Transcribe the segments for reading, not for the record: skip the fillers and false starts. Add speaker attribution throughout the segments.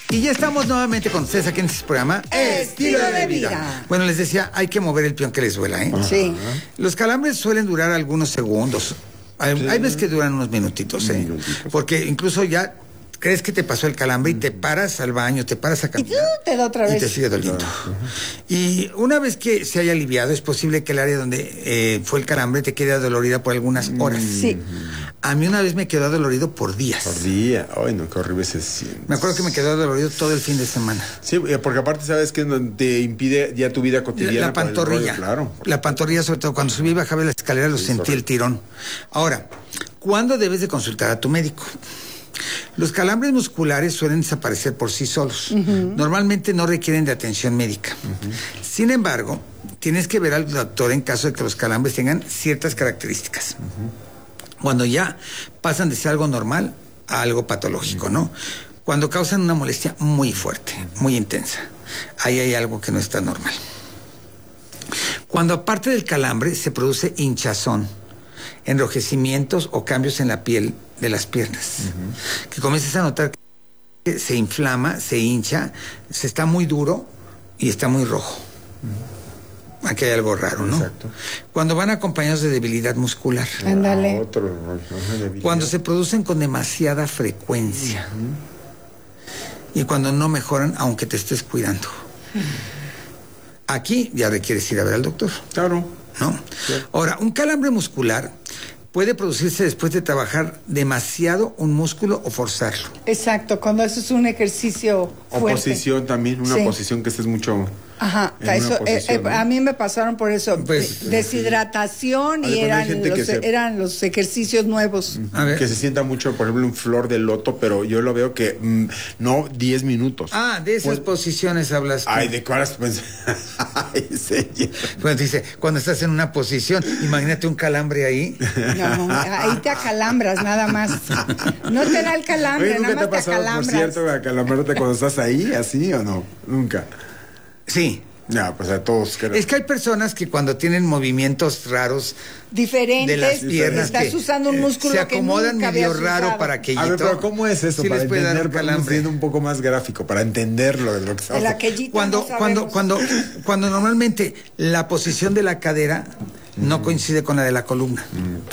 Speaker 1: Y ya estamos nuevamente con ustedes aquí en este programa
Speaker 2: Estilo de Vida.
Speaker 1: Bueno, les decía, hay que mover el peón que les duela, ¿eh?
Speaker 2: Sí.
Speaker 1: Los calambres suelen durar algunos segundos. Hay veces que duran unos minutitos, ¿eh? Porque incluso ya crees que te pasó el calambre y te paras al baño, te paras a caminar.
Speaker 2: Y te da otra vez.
Speaker 1: Y te sigue doliendo. Y una vez que se haya aliviado, es posible que el área donde fue el calambre te quede dolorida por algunas horas.
Speaker 2: Sí.
Speaker 1: A mí una vez me quedó dolorido por días.
Speaker 3: Por día. Ay, no, qué horrible se siente.
Speaker 1: Me acuerdo que me quedó dolorido todo el fin de semana.
Speaker 3: Sí, porque aparte sabes que te impide ya tu vida cotidiana.
Speaker 1: La pantorrilla.
Speaker 3: Claro.
Speaker 1: La pantorrilla, sobre todo cuando subí y bajaba la escalera, lo sentí el tirón. Ahora, ¿cuándo debes de consultar a tu médico? Los calambres musculares suelen desaparecer por sí solos. Normalmente no requieren de atención médica. Sin embargo, tienes que ver al doctor en caso de que los calambres tengan ciertas características. Cuando ya pasan de ser algo normal a algo patológico, ¿no? Cuando causan una molestia muy fuerte, muy intensa. Ahí hay algo que no está normal. Cuando aparte del calambre se produce hinchazón, enrojecimientos o cambios en la piel de las piernas, que comienzas a notar que se inflama, se hincha, se está muy duro y está muy rojo. Aquí hay algo raro, ¿no?
Speaker 3: Exacto.
Speaker 1: Cuando van acompañados de debilidad muscular.
Speaker 2: Ándale.
Speaker 1: Cuando se producen con demasiada frecuencia. Y cuando no mejoran aunque te estés cuidando. Aquí ya requieres ir a ver al doctor.
Speaker 3: Claro.
Speaker 1: ¿No?
Speaker 3: Sí.
Speaker 1: Ahora, un calambre muscular puede producirse después de trabajar demasiado un músculo o forzarlo.
Speaker 2: Exacto, cuando haces un ejercicio
Speaker 3: O
Speaker 2: fuerte.
Speaker 3: posición también, una posición que estés mucho.
Speaker 2: Ajá,
Speaker 3: en una
Speaker 2: eso,
Speaker 3: posición, ¿no?
Speaker 2: a mí me pasaron por eso,
Speaker 1: Pues,
Speaker 2: deshidratación
Speaker 3: sí.
Speaker 2: y
Speaker 3: Hay gente que
Speaker 2: eran los ejercicios nuevos.
Speaker 1: A ver.
Speaker 3: Que se sienta mucho, por ejemplo, un flor de loto, pero yo lo veo que no 10 minutos.
Speaker 1: Ah, de esas posiciones hablas tú.
Speaker 3: Ay, ¿de cuáles? Pues, ay, señor.
Speaker 1: Pues dice, cuando estás en una posición, imagínate un calambre ahí.
Speaker 2: No, ahí te acalambras nada más. No te da el calambre,
Speaker 3: Oye, ¿nunca
Speaker 2: nada
Speaker 3: te ha
Speaker 2: más te
Speaker 3: pasado, por
Speaker 2: acalambras.
Speaker 3: cierto, acalambrarte cuando estás ahí, así o no? Nunca.
Speaker 1: Sí.
Speaker 3: Ya, pues a todos.
Speaker 1: Es que hay personas que cuando tienen movimientos raros
Speaker 2: Diferentes,
Speaker 1: de las piernas,
Speaker 2: estás
Speaker 1: que,
Speaker 2: usando un músculo
Speaker 1: se acomodan
Speaker 2: que nunca
Speaker 1: medio
Speaker 2: habías
Speaker 1: raro
Speaker 2: usado.
Speaker 1: para aquellito.
Speaker 3: A ver, pero ¿cómo es eso?
Speaker 1: Sí
Speaker 3: Para
Speaker 1: les puede dar un
Speaker 3: entender, vamos
Speaker 1: calambre.
Speaker 3: siendo un poco más gráfico, para entenderlo de lo que estamos.
Speaker 2: El aquellito
Speaker 1: Cuando,
Speaker 2: no sabemos.
Speaker 1: cuando normalmente la posición de la cadera no coincide con la de la columna.
Speaker 3: Ok.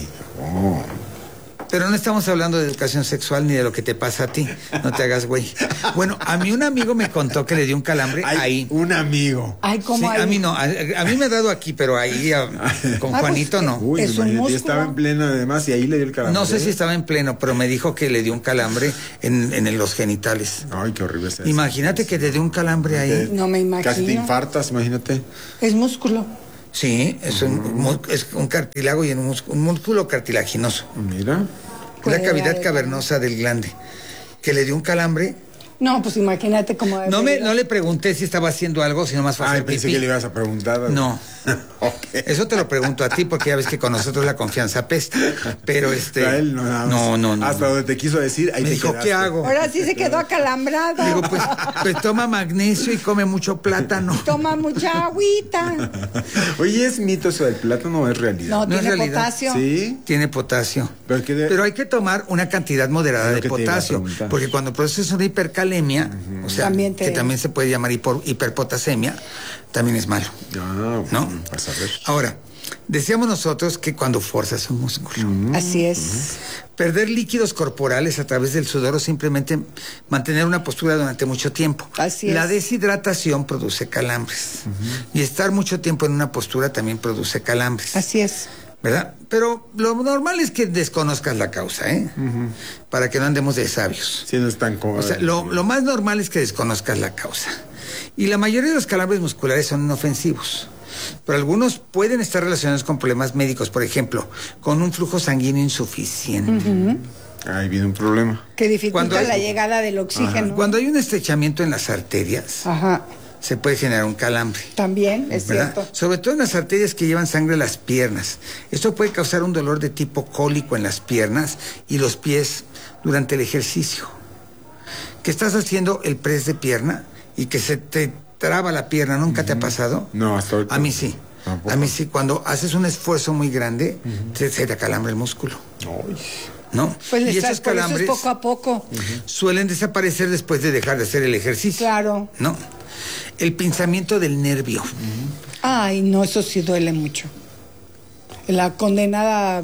Speaker 3: Oh.
Speaker 1: Pero no estamos hablando de educación sexual ni de lo que te pasa a ti. No te hagas güey. Bueno, a mí un amigo me contó que le dio un calambre
Speaker 3: Ay,
Speaker 1: ahí.
Speaker 3: un amigo.
Speaker 2: Ay,
Speaker 1: Sí,
Speaker 2: ¿cómo hay?
Speaker 1: a mí no. A mí me ha dado aquí, pero ahí con
Speaker 2: pues,
Speaker 1: Juanito no.
Speaker 3: Uy,
Speaker 2: Es un
Speaker 3: imagínate,
Speaker 2: músculo.
Speaker 3: estaba en pleno además y ahí le dio el calambre.
Speaker 1: No sé si estaba en pleno, pero me dijo que le dio un calambre en los genitales.
Speaker 3: Ay, qué horrible es eso.
Speaker 1: Imagínate que te dio un calambre ahí.
Speaker 2: No me imagino.
Speaker 3: Casi te infartas, imagínate.
Speaker 2: Es músculo.
Speaker 1: Sí, es un cartílago y un músculo cartilaginoso.
Speaker 3: Mira.
Speaker 1: Es la
Speaker 2: Puede
Speaker 1: cavidad
Speaker 2: haber.
Speaker 1: cavernosa del glande. Que le dio un calambre.
Speaker 2: No, pues imagínate cómo...
Speaker 1: No le pregunté si estaba haciendo algo, sino más fácil.
Speaker 3: Ay, pensé que le ibas a preguntar.
Speaker 1: No.
Speaker 3: Ok.
Speaker 1: Eso te lo pregunto a ti porque ya ves que con nosotros la confianza apesta. Pero
Speaker 3: A él no, nada más.
Speaker 1: no.
Speaker 3: Hasta donde te quiso decir, ahí
Speaker 1: Me
Speaker 3: te
Speaker 1: dijo,
Speaker 3: quedaste.
Speaker 1: ¿qué hago?
Speaker 2: Ahora sí se quedó acalambrado.
Speaker 1: Digo, pues toma magnesio y come mucho plátano.
Speaker 2: Toma mucha agüita.
Speaker 3: Oye, ¿es mito eso del plátano o es realidad?
Speaker 2: No,
Speaker 1: No es
Speaker 2: tiene
Speaker 1: realidad.
Speaker 2: potasio.
Speaker 3: ¿Sí?
Speaker 1: Tiene potasio.
Speaker 3: Pero
Speaker 1: Hay que tomar una cantidad moderada
Speaker 3: Es lo
Speaker 1: de
Speaker 3: que te iba a
Speaker 1: potasio.
Speaker 3: preguntar.
Speaker 1: Porque cuando produces una hipercalemia, o sea,
Speaker 2: También
Speaker 1: que también se puede llamar hiperpotasemia, también es malo.
Speaker 3: Ah,
Speaker 1: ¿No?
Speaker 3: Vas a ver.
Speaker 1: Ahora, decíamos nosotros que cuando fuerzas un músculo,
Speaker 2: Así es.
Speaker 1: perder líquidos corporales a través del sudor o simplemente mantener una postura durante mucho tiempo.
Speaker 2: Así es.
Speaker 1: La deshidratación produce calambres. Y estar mucho tiempo en una postura también produce calambres.
Speaker 2: Así es.
Speaker 1: ¿Verdad? Pero lo normal es que desconozcas la causa, ¿eh? Para que no andemos de sabios.
Speaker 3: Sí, no es tan cómodo.
Speaker 1: O sea, lo más normal es que desconozcas la causa. Y la mayoría de los calambres musculares son inofensivos. Pero algunos pueden estar relacionados con problemas médicos, por ejemplo, con un flujo sanguíneo insuficiente.
Speaker 3: Ahí viene un problema.
Speaker 2: Que dificulta
Speaker 1: Cuando hay-
Speaker 2: la llegada del oxígeno.
Speaker 1: Cuando hay un estrechamiento en las arterias,
Speaker 2: Ajá.
Speaker 1: se puede generar un calambre.
Speaker 2: También, es
Speaker 1: ¿Verdad?
Speaker 2: cierto.
Speaker 1: Sobre todo en las arterias que llevan sangre a las piernas. Esto puede causar un dolor de tipo cólico en las piernas y los pies durante el ejercicio. Que estás haciendo el press de pierna y que se te traba la pierna, ¿nunca te ha pasado?
Speaker 3: No, hasta ahorita.
Speaker 1: A mí sí.
Speaker 3: Tampoco.
Speaker 1: A mí sí, cuando haces un esfuerzo muy grande, se te acalambra el músculo.
Speaker 3: Ay.
Speaker 1: ¿no?
Speaker 2: Pues
Speaker 1: y
Speaker 2: esos
Speaker 1: esos calambres
Speaker 2: poco a poco.
Speaker 1: suelen desaparecer después de dejar de hacer el ejercicio.
Speaker 2: Claro.
Speaker 1: ¿No? El pinzamiento del nervio.
Speaker 2: Ay, no, eso sí duele mucho. La condenada,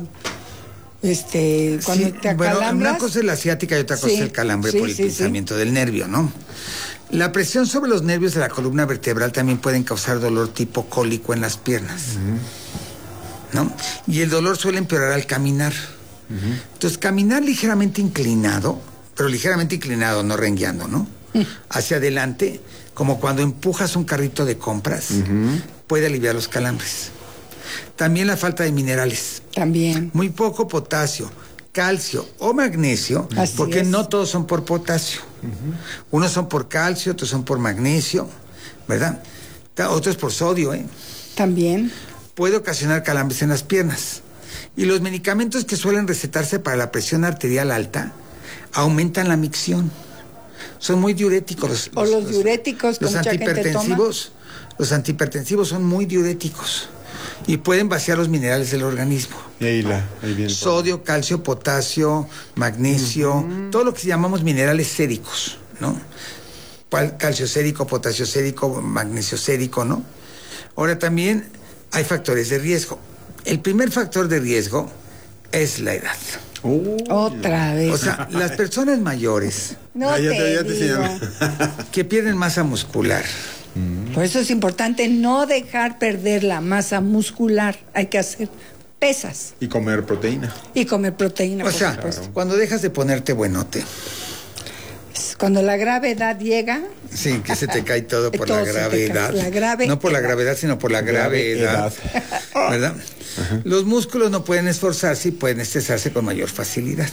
Speaker 2: cuando
Speaker 1: Sí,
Speaker 2: te
Speaker 1: bueno,
Speaker 2: acalambras.
Speaker 1: una cosa es la ciática y otra cosa
Speaker 2: Sí,
Speaker 1: es el calambre
Speaker 2: sí,
Speaker 1: por el
Speaker 2: sí,
Speaker 1: pinzamiento del nervio, ¿no? La presión sobre los nervios de la columna vertebral también pueden causar dolor tipo cólico en las piernas, ¿no? Y el dolor suele empeorar al caminar. Entonces, caminar ligeramente inclinado, pero ligeramente inclinado, no rengueando, ¿no? Hacia adelante, como cuando empujas un carrito de compras, puede aliviar los calambres. También la falta de minerales.
Speaker 2: También.
Speaker 1: Muy poco potasio, calcio o magnesio,
Speaker 2: Así
Speaker 1: porque
Speaker 2: es.
Speaker 1: no todos son por potasio. Unos son por calcio, otros son por magnesio, ¿verdad? Otros por sodio, ¿eh?
Speaker 2: También.
Speaker 1: Puede ocasionar calambres en las piernas. Y los medicamentos que suelen recetarse para la presión arterial alta aumentan la micción. Son muy diuréticos.
Speaker 2: Los diuréticos que
Speaker 1: los
Speaker 2: mucha gente
Speaker 1: antihipertensivos. Los antihipertensivos son muy diuréticos y pueden vaciar los minerales del organismo.
Speaker 3: Y ahí viene
Speaker 1: Sodio, calcio, potasio, magnesio, todo lo que llamamos minerales séricos, ¿no? Calcio sérico, potasio sérico, magnesio sérico, ¿no? Ahora también hay factores de riesgo. El primer factor de riesgo es la edad.
Speaker 2: Otra vez.
Speaker 1: O sea, las personas mayores
Speaker 2: No
Speaker 3: ya
Speaker 2: te
Speaker 3: te
Speaker 2: digo.
Speaker 1: que pierden masa muscular,
Speaker 2: Por eso es importante no dejar perder la masa muscular. Hay que hacer pesas
Speaker 3: Y comer proteína.
Speaker 2: y comer proteína,
Speaker 1: o
Speaker 2: por
Speaker 1: sea,
Speaker 2: supuesto.
Speaker 1: cuando dejas de ponerte buenote,
Speaker 2: Cuando la gravedad llega,
Speaker 1: sí, que se te cae todo por
Speaker 2: Todo
Speaker 1: la
Speaker 2: se te
Speaker 1: gravedad.
Speaker 2: cae. La gravedad.
Speaker 1: No por la gravedad, sino por la gravedad. ¿Verdad? Los músculos no pueden esforzarse y pueden estresarse con mayor facilidad.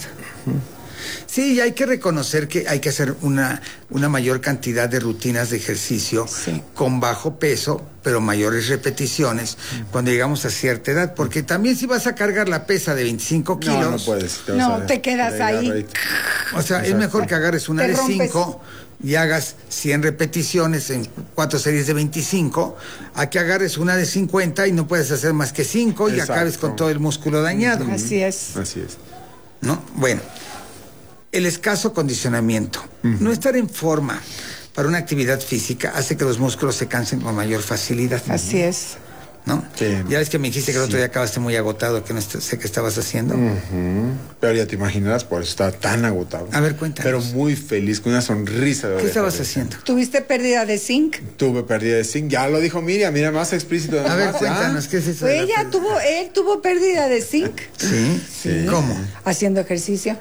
Speaker 1: Sí, y hay que reconocer que hay que hacer una mayor cantidad de rutinas de ejercicio
Speaker 2: Sí.
Speaker 1: con bajo peso, pero mayores repeticiones cuando llegamos a cierta edad. Porque también si vas a cargar la pesa de 25 kilos,
Speaker 3: No puedes.
Speaker 2: te quedas ahí.
Speaker 1: o sea, es mejor que agarres una
Speaker 2: Te
Speaker 1: de
Speaker 2: rompes.
Speaker 1: 5 y hagas 100 repeticiones en 4 series de 25, a que agarres una de 50 y no puedes hacer más que 5 y
Speaker 3: Exacto.
Speaker 1: acabes con todo el músculo dañado,
Speaker 2: Así es.
Speaker 3: Así es.
Speaker 1: ¿no? Bueno, el escaso condicionamiento. No estar en forma para una actividad física hace que los músculos se cansen con mayor facilidad.
Speaker 2: Así es.
Speaker 1: ¿No?
Speaker 3: Sí.
Speaker 1: Ya ves que me dijiste que el otro día acabaste muy agotado, que no sé qué estabas haciendo.
Speaker 3: Pero ya te imaginarás, por eso estaba tan agotado.
Speaker 1: A ver, cuéntanos.
Speaker 3: Pero muy feliz, con una sonrisa de
Speaker 1: ¿Qué
Speaker 3: oreja
Speaker 1: estabas
Speaker 3: a oreja.
Speaker 1: haciendo?
Speaker 2: ¿Tuviste pérdida de zinc?
Speaker 3: Tuve pérdida de zinc. Ya lo dijo Miriam, mira, más explícito.
Speaker 1: A ver,
Speaker 3: más,
Speaker 1: cuéntanos, ¿qué es eso? de la
Speaker 2: Él tuvo pérdida de zinc
Speaker 1: ¿Sí?
Speaker 3: Sí.
Speaker 1: ¿Cómo?
Speaker 2: haciendo ejercicio.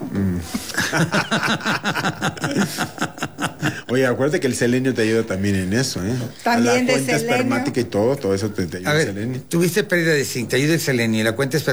Speaker 3: Oye, acuérdate que el selenio te ayuda también en eso, ¿eh?
Speaker 2: También
Speaker 3: la
Speaker 2: de
Speaker 3: cuenta
Speaker 2: selenio.
Speaker 3: espermática y todo eso te ayuda
Speaker 1: A
Speaker 3: el
Speaker 1: ver,
Speaker 3: selenio.
Speaker 1: tuviste pérdida de zinc, te ayuda el selenio y la cuenta